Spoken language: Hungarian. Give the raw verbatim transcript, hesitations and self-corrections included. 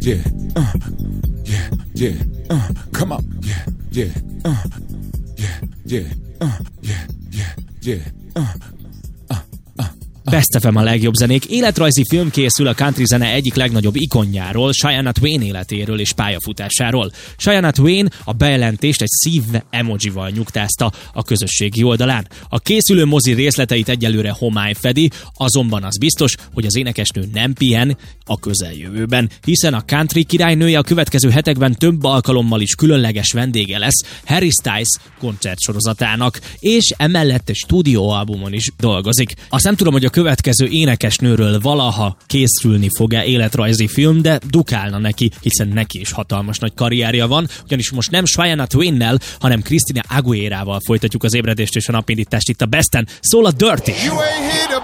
yeah, uh, yeah, yeah, uh, come on, yeah, yeah, uh, yeah, yeah, uh, yeah, yeah, yeah, uh. Best ef em a legjobb zenék. Életrajzi film készül a country zene egyik legnagyobb ikonjáról, Shania Twain életéről és pályafutásáról. Shania Twain a bejelentést egy szív emojival nyugtázta a közösségi oldalán. A készülő mozi részleteit egyelőre homály fedi, azonban az biztos, hogy az énekesnő nem pihen a közeljövőben, hiszen a country királynője a következő hetekben több alkalommal is különleges vendége lesz Harry Styles koncertsorozatának, és emellett egy stúdióalbumon is dolgozik. Azt nem tudom, hogy a következő énekesnőről valaha készülni fog-e életrajzi film, de dukálna neki, hiszen neki is hatalmas nagy karrierje van, ugyanis most nem Shania Twainnel, hanem Christina Aguilérával folytatjuk az ébredést és a napindítást itt a Besten. Szól a Dirty! You ain't here to